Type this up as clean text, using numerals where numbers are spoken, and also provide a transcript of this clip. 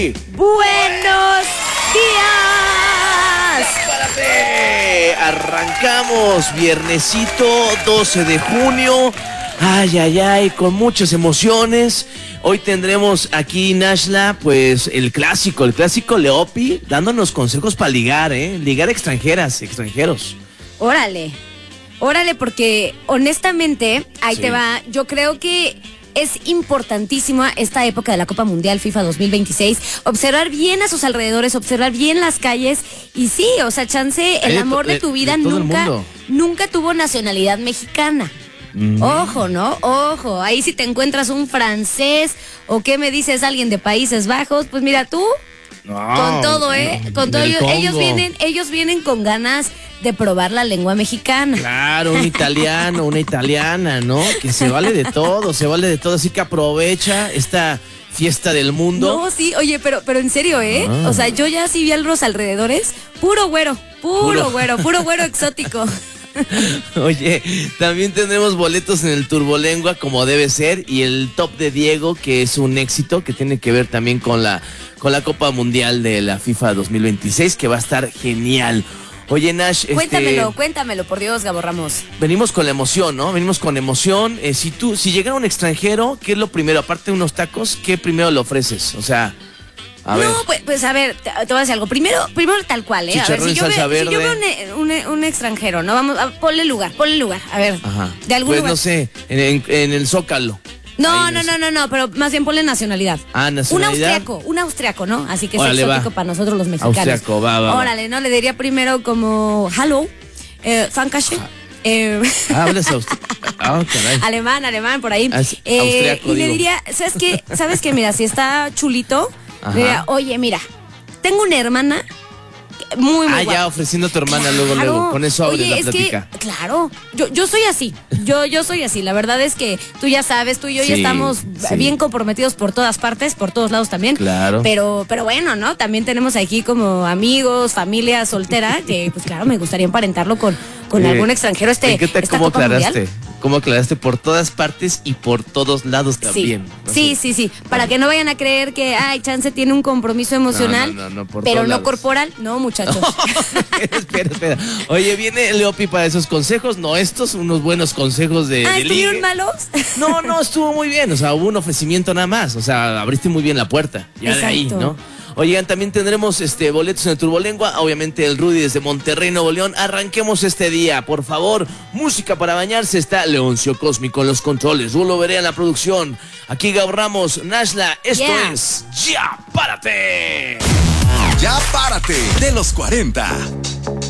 Muy buenos días. ¡Párate! Arrancamos viernesito 12 de junio. Ay, ay, ay, con muchas emociones. Hoy tendremos aquí, Nashla, pues el clásico Leopi, dándonos consejos para ligar, ligar extranjeros. Órale, porque honestamente, ahí te va, yo creo que es importantísima esta época de la Copa Mundial FIFA 2026, observar bien a sus alrededores, observar bien las calles y sí, o sea, chance, el amor de tu vida nunca tuvo nacionalidad mexicana. Ojo, ¿no? Ojo, ahí si te encuentras un francés o qué me dices, alguien de Países Bajos, pues mira tú, con todo, con todo, ellos vienen con ganas de probar la lengua mexicana. Claro, un italiano, una italiana, ¿no? Que se vale de todo, así que aprovecha esta fiesta del mundo. No, sí, oye, pero en serio, o sea, yo ya sí vi a los alrededores, puro güero exótico. Oye, también tenemos boletos en el Turbolengua como debe ser y el top de Diego, que es un éxito que tiene que ver también con la Copa Mundial de la FIFA 2026, que va a estar genial. Oye, Nash, Cuéntamelo, por Dios, Gabo Ramos. Venimos con la emoción, ¿no? Venimos con emoción. Si llegara un extranjero, ¿qué es lo primero? Aparte de unos tacos, ¿qué primero le ofreces? O sea, a ver. Pues a ver, te voy a decir algo. Primero tal cual, A ver, si yo veo un extranjero, ¿no? Vamos, ponle lugar. A ver, de algún lugar. No sé, en el Zócalo. No, pero más bien ponle nacionalidad. Nacionalidad. Un austriaco, ¿no? Así que es Órale, exótico para nosotros los mexicanos. Austriaco, va. Órale, ¿no? Le diría primero como hello, Dankeschön. Hablas caray. Alemán, por ahí. Austriaco, y le diría, ¿sabes qué? Mira, si está chulito, le diría, oye, mira, tengo una hermana muy guapa. Ya ofreciendo a tu hermana luego. Con eso abres la plática. Claro, yo soy así. Yo soy así. La verdad es que tú ya sabes, tú y yo ya estamos bien comprometidos por todas partes, por todos lados también. Claro. Pero bueno, ¿no? También tenemos aquí como amigos, familia soltera, que pues claro, me gustaría emparentarlo con algún extranjero. ¿Cómo aclaraste? ¿Cómo aclaraste? Por todas partes y por todos lados también. Sí. Para que no vayan a creer que, chance tiene un compromiso emocional, pero no corporal. No, muchachos. Espera. Oye, viene Leopi para esos consejos, no estos, unos buenos consejos de ¿estuvieron ligue. malos? No, estuvo muy bien, o sea, hubo un ofrecimiento nada más, o sea, abriste muy bien la puerta, ya de ahí, ¿no? Oigan, también tendremos boletos en el Turbolengua, obviamente el Rudy desde Monterrey, Nuevo León. Arranquemos este día, por favor. Música para bañarse, está Leoncio Cósmico en los controles, Rulo Veré en la producción. Aquí Gabo Ramos, Nashla, esto es Ya Párate. Ya Párate, de los 40.